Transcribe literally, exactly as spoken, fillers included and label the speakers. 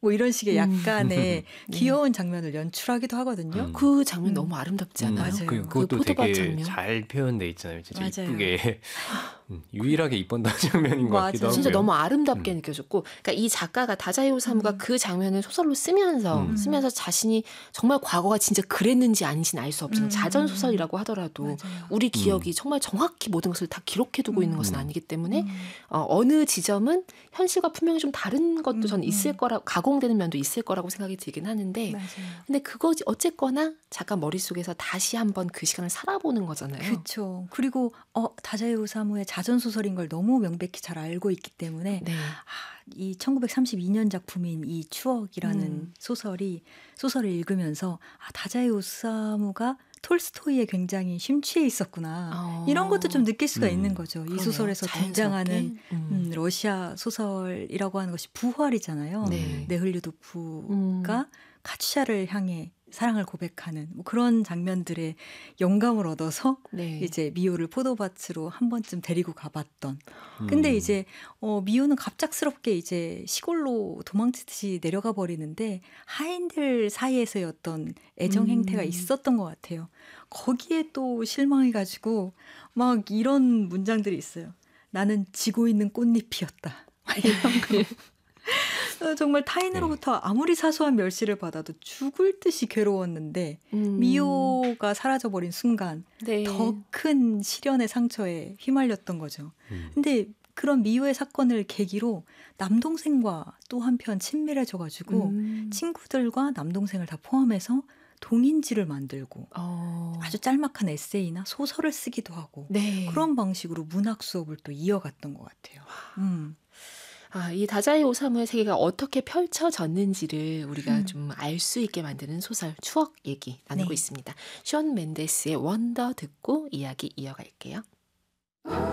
Speaker 1: 뭐 이런 식의 약간의
Speaker 2: 음.
Speaker 1: 귀여운 장면을 연출하기도 하거든요.
Speaker 2: 음. 그 장면 음. 너무 아름답지 않아요?
Speaker 1: 맞아요.
Speaker 3: 그, 그것도
Speaker 2: 그
Speaker 3: 되게
Speaker 2: 장면.
Speaker 3: 잘 표현돼 있잖아요. 진짜
Speaker 1: 맞아요.
Speaker 3: 이쁘게. 음, 유일하게 이뻤던 장면인 것 같기도 하고요.
Speaker 2: 진짜 너무 아름답게
Speaker 3: 음.
Speaker 2: 느껴졌고, 그러니까 이 작가가 다자이 오사무가
Speaker 1: 음.
Speaker 2: 그 장면을 소설로 쓰면서
Speaker 3: 음.
Speaker 2: 쓰면서 자신이 정말 과거가 진짜 그랬는지 아닌지는 알 수 없지만
Speaker 1: 음.
Speaker 2: 자전 소설이라고 하더라도
Speaker 1: 맞아요.
Speaker 2: 우리 기억이
Speaker 3: 음.
Speaker 2: 정말 정확히 모든 것을 다 기록해두고
Speaker 1: 음.
Speaker 2: 있는 것은 아니기 때문에
Speaker 1: 음.
Speaker 2: 어, 어느 지점은 현실과 분명히 좀 다른 것도
Speaker 1: 음.
Speaker 2: 저는 있을
Speaker 1: 음.
Speaker 2: 거라 가공되는 면도 있을 거라고 생각이 들긴 하는데,
Speaker 1: 맞아요.
Speaker 2: 근데 그거 어쨌거나 작가 머릿속에서 다시 한번 그 시간을 살아보는 거잖아요.
Speaker 1: 그렇죠. 그리고 어, 다자이 오사무의 자전 소설인 걸 너무 명백히 잘 알고 있기 때문에
Speaker 2: 네.
Speaker 1: 아, 이 천구백삼십이 년 작품인 이 추억이라는
Speaker 2: 음.
Speaker 1: 소설이 소설을 읽으면서 아, 다자이 오사무가 톨스토이에 굉장히 심취해 있었구나.
Speaker 2: 어.
Speaker 1: 이런 것도 좀 느낄 수가
Speaker 3: 음.
Speaker 1: 있는 거죠.
Speaker 2: 그러네요.
Speaker 1: 이 소설에서
Speaker 2: 자연스럽게.
Speaker 1: 등장하는
Speaker 2: 음.
Speaker 1: 음, 러시아 소설이라고 하는 것이 부활이잖아요.
Speaker 2: 네.
Speaker 1: 네흘류도프가
Speaker 2: 음.
Speaker 1: 카츄샤를 향해 사랑을 고백하는 뭐 그런 장면들의 영감을 얻어서
Speaker 2: 네.
Speaker 1: 이제 미호를 포도밭으로 한 번쯤 데리고 가봤던. 근데
Speaker 3: 음.
Speaker 1: 이제 어, 미호는 갑작스럽게 이제 시골로 도망치듯이 내려가 버리는데 하인들 사이에서의 어떤 애정
Speaker 2: 음.
Speaker 1: 행태가 있었던 것 같아요. 거기에 또 실망해가지고 막 이런 문장들이 있어요. 나는 지고 있는 꽃잎이었다. 이런 거. 어, 정말 타인으로부터 아무리 사소한 멸시를 받아도 죽을 듯이 괴로웠는데
Speaker 2: 음.
Speaker 1: 미호가 사라져버린 순간
Speaker 2: 네.
Speaker 1: 더 큰 시련의 상처에 휘말렸던 거죠.
Speaker 3: 음.
Speaker 1: 근데 그런 미호의 사건을 계기로 남동생과 또 한편 친밀해져가지고
Speaker 2: 음.
Speaker 1: 친구들과 남동생을 다 포함해서 동인지를 만들고
Speaker 2: 어.
Speaker 1: 아주 짤막한 에세이나 소설을 쓰기도 하고
Speaker 2: 네.
Speaker 1: 그런 방식으로 문학 수업을 또 이어갔던 것 같아요. 음.
Speaker 2: 아, 이 다자이 오사무의 세계가 어떻게 펼쳐졌는지를 우리가
Speaker 1: 음.
Speaker 2: 좀 알 수 있게 만드는 소설 추억 얘기 나누고
Speaker 1: 네.
Speaker 2: 있습니다. 션 멘데스의 원더 듣고 이야기 이어갈게요.